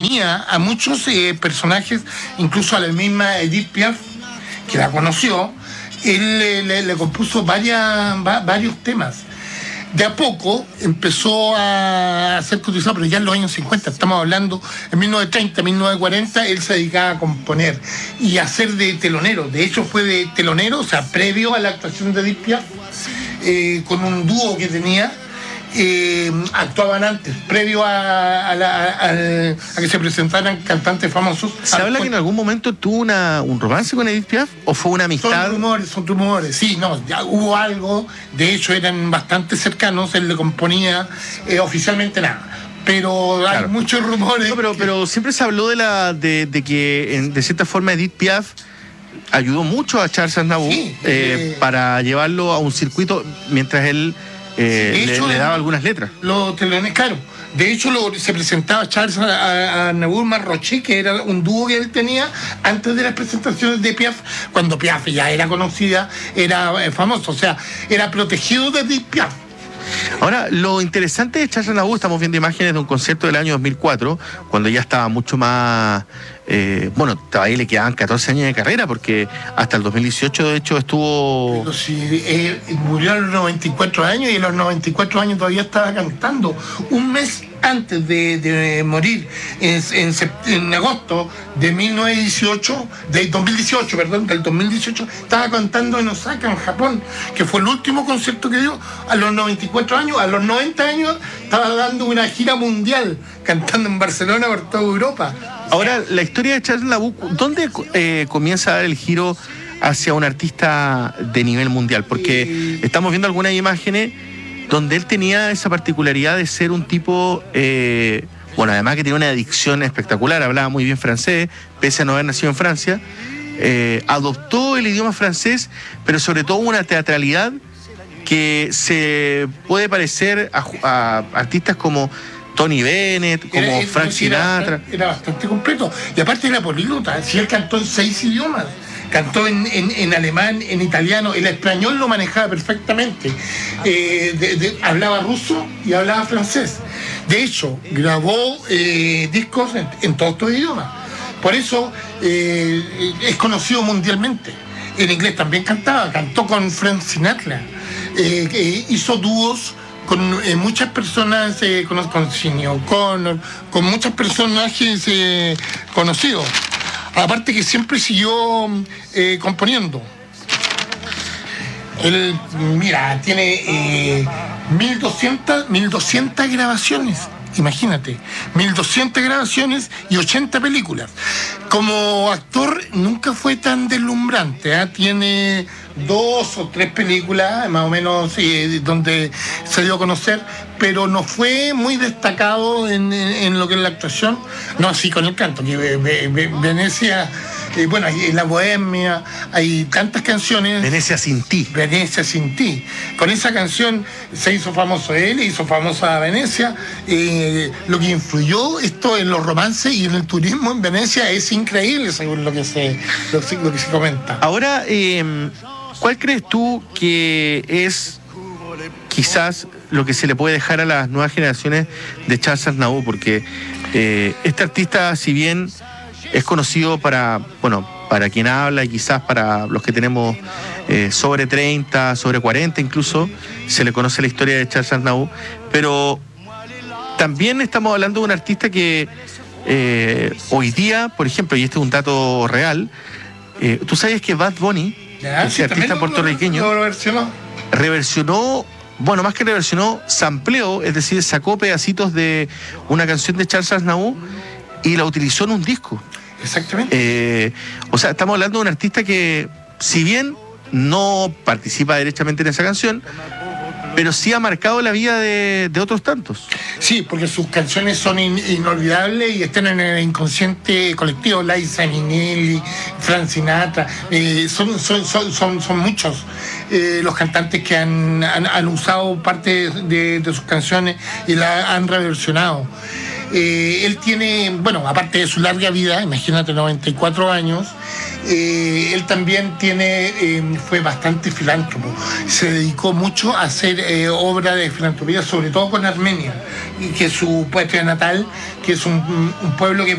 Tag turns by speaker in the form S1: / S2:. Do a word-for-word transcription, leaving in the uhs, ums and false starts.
S1: componía a muchos eh, personajes, incluso a la misma Edith Piaf, que la conoció. Él le, le, le compuso varias, va, varios temas. De a poco empezó a ser cotizado, pero ya en los años cincuenta, estamos hablando en mil novecientos treinta, mil novecientos cuarenta, él se dedicaba a componer y a ser de telonero. De hecho fue de telonero, o sea, previo a la actuación de Edith Piaf, eh, con un dúo que tenía. Eh, actuaban antes, previo a, a, la, a, a que se presentaran cantantes famosos.
S2: ¿Se habla
S1: después,
S2: que en algún momento tuvo una, un romance con Edith Piaf o fue una amistad?
S1: Son rumores, son rumores, sí, no, ya hubo algo, de hecho eran bastante cercanos, él le componía eh, oficialmente nada. Pero claro, hay muchos rumores.
S2: No, pero,
S1: que...
S2: pero siempre se habló de la de, de que en, de cierta forma Edith Piaf ayudó mucho a Charles Aznavour, sí, eh, eh, para llevarlo a un circuito mientras él Eh, hecho, le, le daba algunas letras.
S1: Los telones, claro. De hecho, lo, se presentaba Charles Aznavour Marroche, que era un dúo que él tenía antes de las presentaciones de Piaf, cuando Piaf ya era conocida, era eh, famoso, o sea, era protegido de Piaf.
S2: Ahora, lo interesante de Charles Aznavour, estamos viendo imágenes de un concierto del año dos mil cuatro, cuando ya estaba mucho más... Eh, bueno, todavía le quedaban catorce años de carrera, porque hasta el dos mil dieciocho, de hecho, estuvo...
S1: Pero si eh, murió a los noventa y cuatro años y a los noventa y cuatro años todavía estaba cantando. Un mes antes de, de morir, en, en, en agosto de mil novecientos dieciocho, de dos mil dieciocho, perdón, del dos mil dieciocho, estaba cantando en Osaka, en Japón, que fue el último concierto que dio a los noventa y cuatro años. A los noventa años estaba dando una gira mundial, cantando en Barcelona por toda Europa.
S2: Ahora, la historia de Charles Aznavour, ¿dónde eh, comienza a dar el giro hacia un artista de nivel mundial? Porque eh... estamos viendo algunas imágenes donde él tenía esa particularidad de ser un tipo, eh, bueno, además que tenía una adicción espectacular, hablaba muy bien francés, pese a no haber nacido en Francia, eh, adoptó el idioma francés, pero sobre todo una teatralidad que se puede parecer a, a artistas como Tony Bennett, como era, Frank Sinatra.
S1: Era, era bastante completo. Y aparte era políglota, si él cantó en seis idiomas. Cantó en, en, en alemán, en italiano, el español lo manejaba perfectamente. Eh, de, de, hablaba ruso y hablaba francés. De hecho, grabó eh, discos en, en todos estos idiomas. Por eso eh, es conocido mundialmente. En inglés también cantaba, cantó con Frank Sinatra. Eh, eh, hizo dúos con eh, muchas personas, eh, con, con Sinéad O'Connor, con muchos personajes eh, conocidos. Aparte que siempre siguió eh, componiendo. Él, mira, tiene eh, mil doscientas grabaciones, imagínate, mil doscientas grabaciones y ochenta películas. Como actor nunca fue tan deslumbrante, ¿eh? Tiene dos o tres películas más o menos eh, donde se dio a conocer, pero no fue muy destacado en, en, en lo que es la actuación, no así con el canto, que Venecia, eh, bueno, en La Bohemia hay tantas canciones.
S2: Venecia sin ti.
S1: Venecia sin ti. Con esa canción se hizo famoso él, hizo famosa Venecia. Eh, lo que influyó esto en los romances y en el turismo en Venecia es increíble, según lo que se, lo, lo que se comenta.
S2: Ahora, eh, ¿cuál crees tú que es quizás lo que se le puede dejar a las nuevas generaciones de Charles Aznavour? Porque eh, este artista, si bien es conocido para, bueno, para quien habla y quizás para los que tenemos eh, sobre treinta, sobre cuarenta incluso, se le conoce la historia de Charles Aznavour, pero también estamos hablando de un artista que eh, hoy día, por ejemplo, y este es un dato real, eh, ¿tú sabes que Bad Bunny,
S1: ya,
S2: ese
S1: sí,
S2: artista
S1: lo,
S2: puertorriqueño,
S1: lo reversionó? reversionó
S2: Bueno, más que reversionó, sampleó, es decir, sacó pedacitos de una canción de Charles Aznavour y la utilizó en un disco.
S1: Exactamente.
S2: Eh, o sea, estamos hablando de un artista que, si bien no participa derechamente en esa canción, pero sí ha marcado la vida de, de otros tantos.
S1: Sí, porque sus canciones son in, inolvidables y están en el inconsciente colectivo. Liza Minnelli, Frank Sinatra, eh, son, son, son, son, son muchos eh, los cantantes que han, han, han usado parte de, de sus canciones y la han reversionado. Eh, él tiene, bueno, aparte de su larga vida, imagínate, noventa y cuatro años, eh, él también tiene, eh, fue bastante filántropo, se dedicó mucho a hacer eh, obra de filantropía, sobre todo con Armenia, y que es su patria natal, que es un, un pueblo que